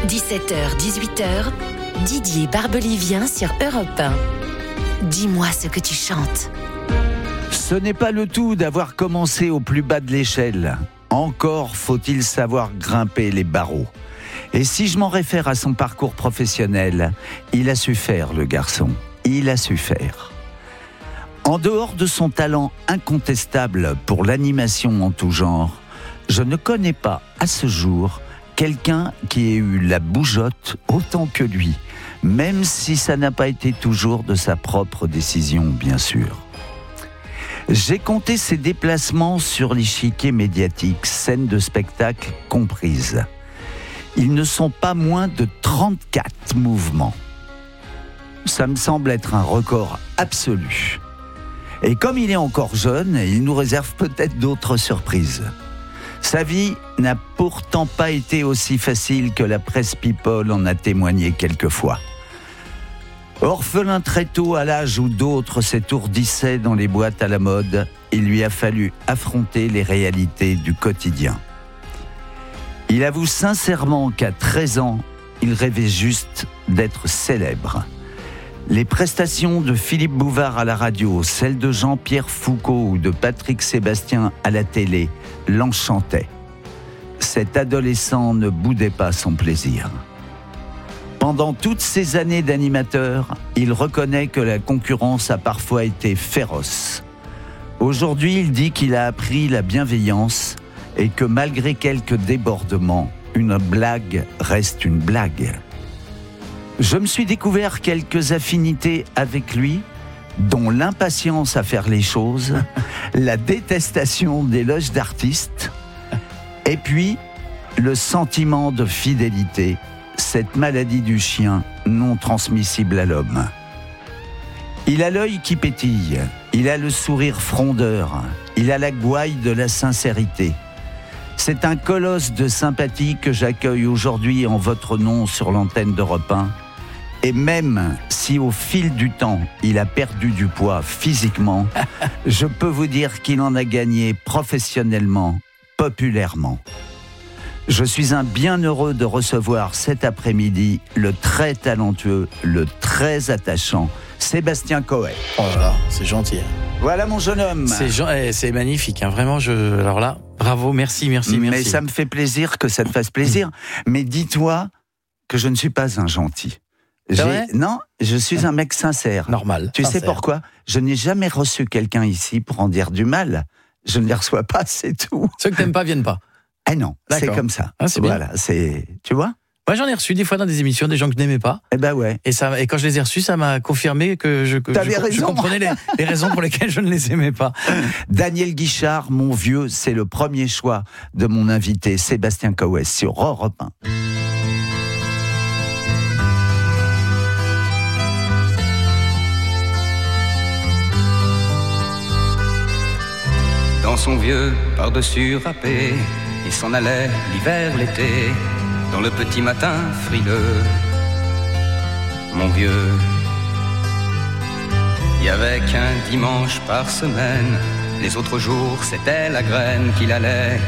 17h, 18h, Didier Barbelivien sur Europe 1. Dis-moi ce que tu chantes. Ce n'est pas le tout d'avoir commencé au plus bas de l'échelle. Encore faut-il savoir grimper les barreaux. Et si je m'en réfère à son parcours professionnel, il a su faire, le garçon. Il a su faire. En dehors de son talent incontestable pour l'animation en tout genre, je ne connais pas à ce jour quelqu'un qui ait eu la bougeotte autant que lui, même si ça n'a pas été toujours de sa propre décision, bien sûr. J'ai compté ses déplacements sur l'échiquier médiatique, scènes de spectacle comprises. Ils ne sont pas moins de 34 mouvements. Ça me semble être un record absolu. Et comme il est encore jeune, il nous réserve peut-être d'autres surprises. Sa vie n'a pourtant pas été aussi facile que la presse People en a témoigné quelquefois. Orphelin très tôt, à l'âge où d'autres s'étourdissaient dans les boîtes à la mode, il lui a fallu affronter les réalités du quotidien. Il avoue sincèrement qu'à 13 ans, il rêvait juste d'être célèbre. Les prestations de Philippe Bouvard à la radio, celles de Jean-Pierre Foucault ou de Patrick Sébastien à la télé l'enchantaient. Cet adolescent ne boudait pas son plaisir. Pendant toutes ces années d'animateur, il reconnaît que la concurrence a parfois été féroce. Aujourd'hui, il dit qu'il a appris la bienveillance et que malgré quelques débordements, une blague reste une blague. Je me suis découvert quelques affinités avec lui, dont l'impatience à faire les choses, la détestation des loges d'artistes, et puis le sentiment de fidélité, cette maladie du chien non transmissible à l'homme. Il a l'œil qui pétille, il a le sourire frondeur, il a la gouaille de la sincérité. C'est un colosse de sympathie que j'accueille aujourd'hui en votre nom sur l'antenne d'Europe 1. Et même si au fil du temps, il a perdu du poids physiquement, je peux vous dire qu'il en a gagné professionnellement, populairement. Je suis un bien heureux de recevoir cet après-midi le très talentueux, le très attachant Sébastien Coët. Oh là là, c'est gentil. Voilà mon jeune homme. C'est magnifique, hein. Vraiment. Alors là, bravo, merci. Mais ça me fait plaisir que ça te fasse plaisir. Mais dis-toi que je ne suis pas un gentil. Non, je suis un mec sincère. Normal. Tu sais pourquoi ? Je n'ai jamais reçu quelqu'un ici pour en dire du mal. Je ne les reçois pas, c'est tout. Ceux que t'aimes pas viennent pas. Ah non, d'accord. C'est comme ça. Ah, c'est voilà, bien. Tu vois ? Moi, j'en ai reçu des fois dans des émissions des gens que je n'aimais pas. Eh ben ouais. Et quand je les ai reçus, ça m'a confirmé que je comprenais les raisons pour lesquelles je ne les aimais pas. Daniel Guichard, mon vieux, c'est le premier choix de mon invité Sébastien Coët sur Europe 1. Dans son vieux par-dessus râpé, il s'en allait l'hiver, l'été, dans le petit matin frileux. Mon vieux, il y avait qu'un dimanche par semaine, les autres jours c'était la graine qu'il allait